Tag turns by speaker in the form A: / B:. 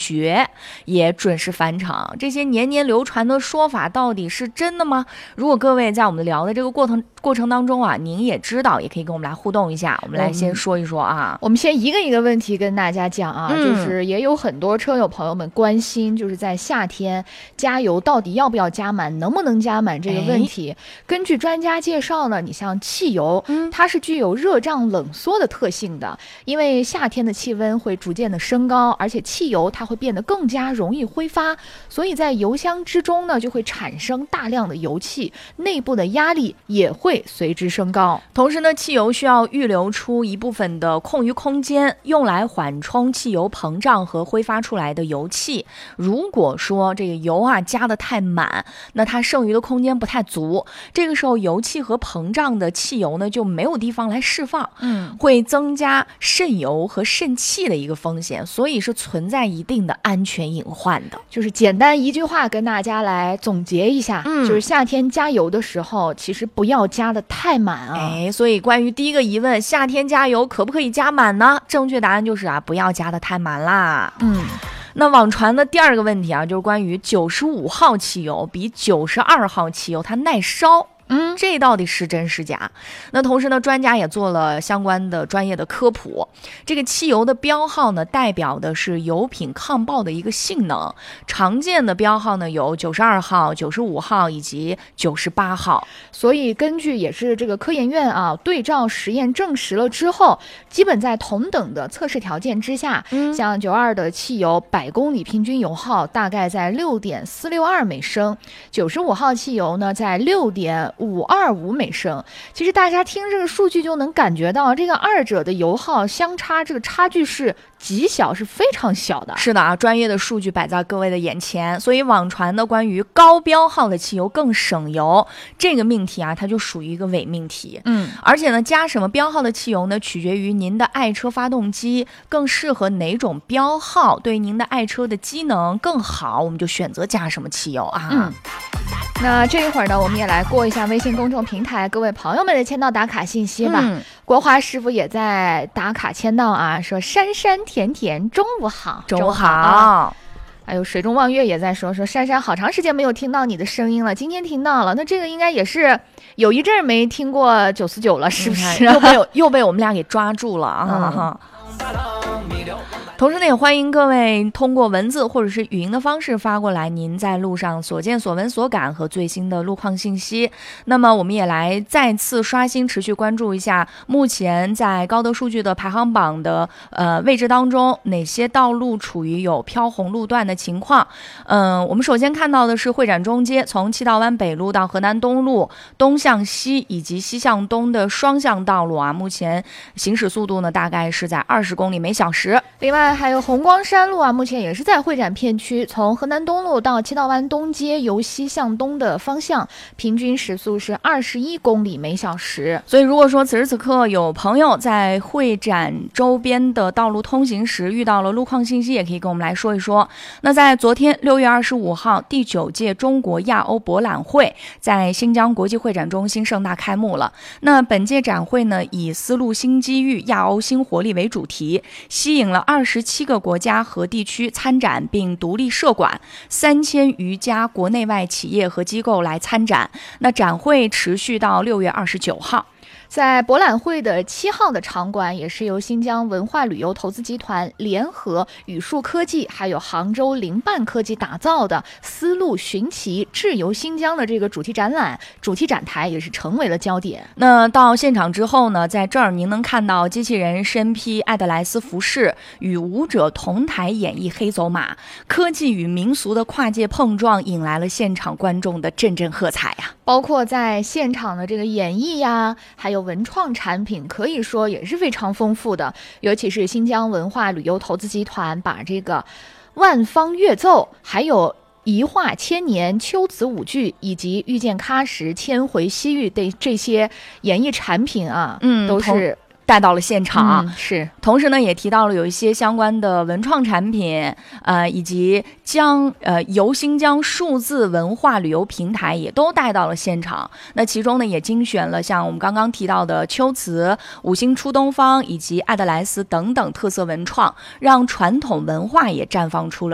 A: 绝，也准时返场。这些年年流传的说法到底是真的吗？如果各位在我们聊的这个过程当中啊，您也知道，也可以跟我们来互动一下。我们来先说一说啊，
B: 我们先一个一个问题跟大家讲啊，就是也有很多车友朋友们关心，就是在夏天加油到底要不要加满，能不能加满这个问题。根据专家介绍呢，你像汽油，它是具有热胀冷缩的特性的，因为夏天的气温会逐渐的升高，而且汽油它会变得更加容易挥发，所以在油箱之中呢就会产生大量的油气，内部的压力也会随之升高。
A: 同时呢，汽油需要预留出一部分的空余空间，用来缓冲汽油膨胀和挥发出来的油气。如果说这个油啊加得太满，那它剩余的空间不太足，这个时候油气和膨胀的汽油呢就没有地方来释放，会增加渗油和渗气的一个风险，所以是存在一定的安全隐患的。
B: 就是简单一句话跟大家来总结一下，就是夏天加油的时候其实不要加得太满啊。
A: 所以关于第一个疑问，夏天加油可不可以加满呢？正确答案就是不要加得太满啦。那网传的第二个问题啊，就是关于95号汽油比92号汽油它耐烧。这到底是真是假？那同时呢，专家也做了相关的专业的科普。这个汽油的标号呢，代表的是油品抗爆的一个性能。常见的标号呢有92号、95号以及98号。
B: 所以根据也是这个科研院啊对照实验证实了之后，基本在同等的测试条件之下，像92的汽油100公里平均油耗大概在6.462每升，95号汽油呢在6.525每升。其实大家听这个数据就能感觉到，这个二者的油耗相差这个差距是极小，是非常小的。
A: 是的啊，专业的数据摆在各位的眼前，所以网传的关于高标号的汽油更省油这个命题啊，它就属于一个伪命题。而且呢，加什么标号的汽油呢，取决于您的爱车发动机更适合哪种标号，对您的爱车的机能更好，我们就选择加什么汽油啊。
B: 那这一会儿呢，我们也来过一下微信公众平台各位朋友们的签到打卡信息吧。国华师傅也在打卡签到啊，说珊珊甜甜中午好，
A: 中午好。
B: 还有水中望月也在说珊珊好长时间没有听到你的声音了，今天听到了，那这个应该也是有一阵没听过949了，是不是？
A: 又被我们俩给抓住了啊！同时呢，也欢迎各位通过文字或者是语音的方式发过来您在路上所见所闻所感和最新的路况信息。那么我们也来再次刷新持续关注一下目前在高德数据的排行榜的位置当中，哪些道路处于有飘红路段的情况。我们首先看到的是会展中街，从七道湾北路到河南东路东向西以及西向东的双向道路啊，目前行驶速度呢大概是在20公里每小时。
B: 另外还有红光山路啊，目前也是在会展片区，从河南东路到七道湾东街由西向东的方向，平均时速是21公里每小时。
A: 所以如果说此时此刻有朋友在会展周边的道路通行时遇到了路况信息，也可以跟我们来说一说。那在昨天6月25号，第9届中国亚欧博览会在新疆国际会展中心盛大开幕了。那本届展会呢，以丝路新机遇，亚欧新活力为主题，吸引了27个国家和地区参展并独立设馆，3000余家国内外企业和机构来参展。那展会持续到6月29号。
B: 在博览会的7号的场馆，也是由新疆文化旅游投资集团联合宇树科技还有杭州灵办科技打造的丝路寻奇智游新疆的这个主题展览，主题展台也是成为了焦点。
A: 那到现场之后呢，在这儿您能看到机器人身披艾德莱斯服饰，与舞者同台演绎黑走马，科技与民俗的跨界碰撞，引来了现场观众的阵阵喝彩呀。
B: 包括在现场的这个演绎呀，还有文创产品，可以说也是非常丰富的。尤其是新疆文化旅游投资集团把这个万方乐奏，还有一画千年、秋词舞剧以及遇见喀什、千回西域的这些演艺产品啊，都是
A: 带到了现场。
B: 是，
A: 同时呢也提到了有一些相关的文创产品，以及由新疆数字文化旅游平台也都带到了现场。那其中呢也精选了像我们刚刚提到的秋瓷、五星出东方以及艾德莱斯等等特色文创，让传统文化也绽放出了